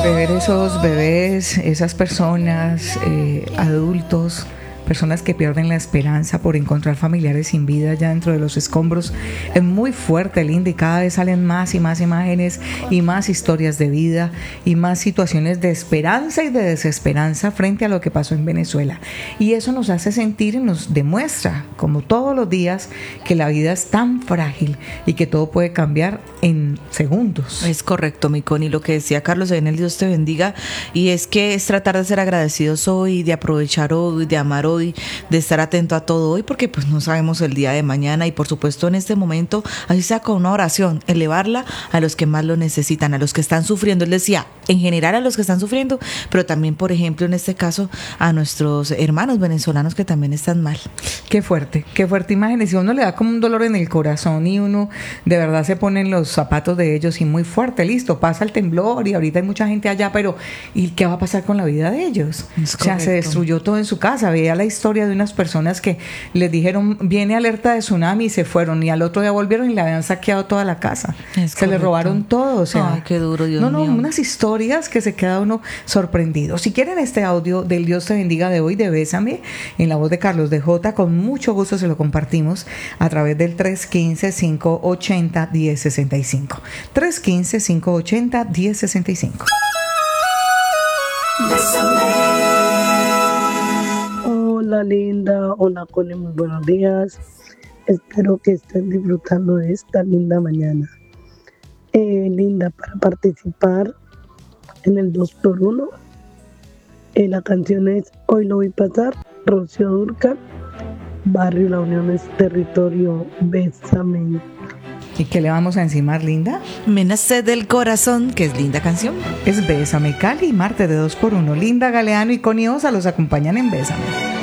De ver esos bebés, esas personas, adultos, personas que pierden la esperanza por encontrar familiares sin vida ya dentro de los escombros, es muy fuerte, Linda, y cada vez salen más y más imágenes y más historias de vida y más situaciones de esperanza y de desesperanza frente a lo que pasó en Venezuela. Y eso nos hace sentir y nos demuestra, como todos los días, que la vida es tan frágil y que todo puede cambiar en segundos. Es correcto, mi Connie, lo que decía Carlos, en el Dios te bendiga, y es que es tratar de ser agradecidos hoy, de aprovechar hoy, de amar hoy, de estar atento a todo hoy, porque pues no sabemos el día de mañana, y por supuesto en este momento, así sea con una oración, elevarla a los que más lo necesitan, a los que están sufriendo. Él decía, en general a los que están sufriendo, pero también, por ejemplo, en este caso, a nuestros hermanos venezolanos que también están mal. Qué fuerte imágenes, y uno le da como un dolor en el corazón y uno de verdad se pone en los zapatos de ellos y muy fuerte, listo, pasa el temblor y ahorita hay mucha gente allá, pero ¿y qué va a pasar con la vida de ellos? O sea, se destruyó todo en su casa. Veía la historia de unas personas que les dijeron, viene alerta de tsunami, y se fueron, y al otro día volvieron y le habían saqueado toda la casa. Se le robaron todo, o sea. Ay, qué duro, Dios mío. Unas historias que se queda uno sorprendido. Si quieren este audio del Dios te bendiga de hoy, de Bésame, en la voz de Carlos de J, con mucho gusto se lo compartimos a través del 315-580-1065. 315-580-1065. Hola Linda, hola Connie, muy buenos días. Espero que estén disfrutando de esta linda mañana. Linda, para participar en el 2x1, la canción es Hoy lo vi pasar, Rocío Dúrcal, Barrio La Unión es territorio, Bésame. ¿Y qué le vamos a encimar, Linda? Me nace del corazón, que es linda canción. Es Bésame, Cali, martes de 2x1. Linda Galeano y Connie Osa los acompañan en Bésame.